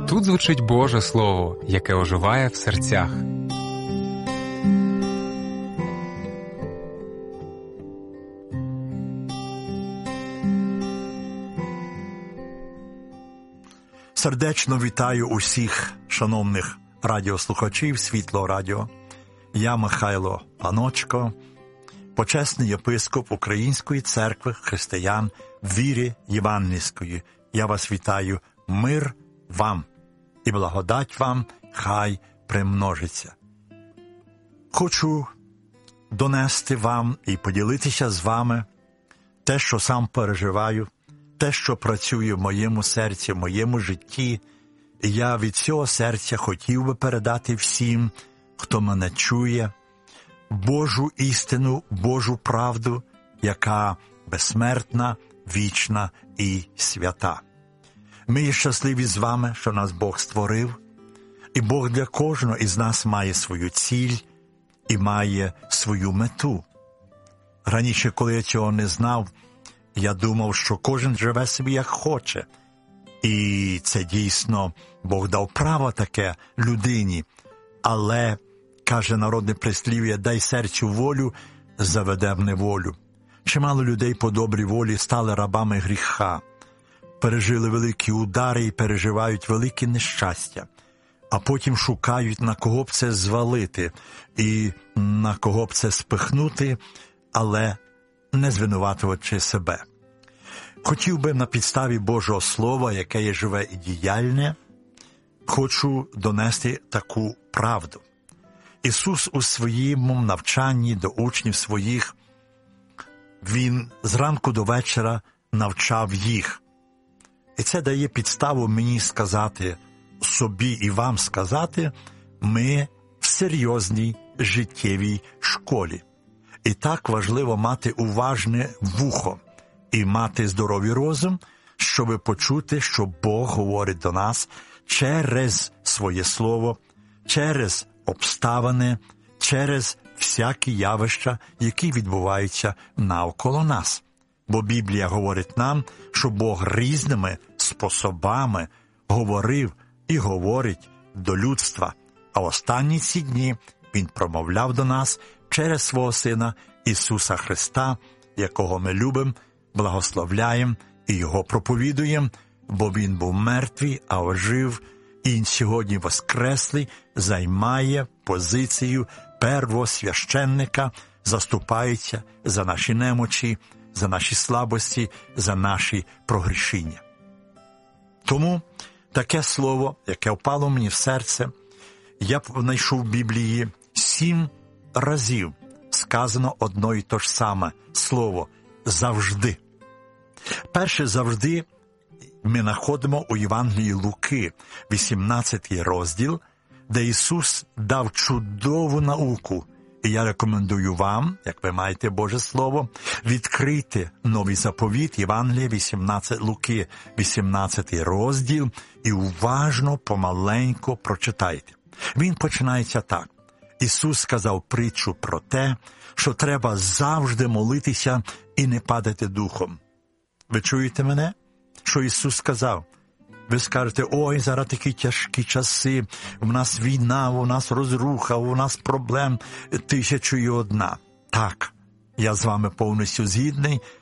Тут звучить Боже Слово, яке оживає в серцях. Сердечно вітаю усіх шановних радіослухачів Світлого Радіо. Я Михайло Паночко, почесний єпископ Української церкви християн в вірі євангельської. Я вас вітаю, мир вам і благодать вам хай примножиться. Хочу донести вам і поділитися з вами те, що сам переживаю, те, що працює в моєму серці, в моєму житті. І я від цього серця хотів би передати всім, хто мене чує, Божу істину, Божу правду, яка безсмертна, вічна і свята. Ми є щасливі з вами, що нас Бог створив, і Бог для кожного із нас має свою ціль і має свою мету. Раніше, коли я цього не знав, я думав, що кожен живе собі як хоче. І це дійсно Бог дав право таке людині. Але, каже народне прислів'я, дай серцю волю, заведе в неволю. Чимало людей по добрій волі стали рабами гріха, пережили великі удари і переживають великі нещастя, а потім шукають, на кого б це звалити і на кого б це спихнути, але не звинуватюючи себе. Хотів би на підставі Божого Слова, яке є живе і діяльне, хочу донести таку правду. Ісус у своєму навчанні до учнів своїх, Він зранку до вечора навчав їх. І це дає підставу мені сказати, собі і вам сказати, ми в серйозній життєвій школі. І так важливо мати уважне вухо і мати здоровий розум, щоб почути, що Бог говорить до нас через своє Слово, через обставини, через всякі явища, які відбуваються навколо нас. Бо Біблія говорить нам, що Бог різними способами говорив і говорить до людства. А останні ці дні Він промовляв до нас через свого Сина Ісуса Христа, якого ми любимо, благословляємо і Його проповідуємо, бо Він був мертвий, а ожив, і Він сьогодні воскреслий, займає позицію первосвященника, заступається за наші немочі, за наші слабості, за наші прогрішення. Тому таке слово, яке впало мені в серце, я знайшов в Біблії 7 разів сказано одно і те ж саме слово «завжди». Перше «завжди» ми знаходимо у Євангелії Луки, 18 розділ, де Ісус дав чудову науку. І я рекомендую вам, як ви маєте Боже Слово, відкрити новий заповіт Євангелія 18 Луки, 18 розділ, і уважно, помаленько прочитайте. Він починається так. Ісус сказав притчу про те, що треба завжди молитися і не падати духом. Ви чуєте мене? Що Ісус сказав? Ви скажете, ой, зараз такі тяжкі часи, у нас війна, у нас розруха, у нас проблем 1001. Так, я з вами повністю згідний,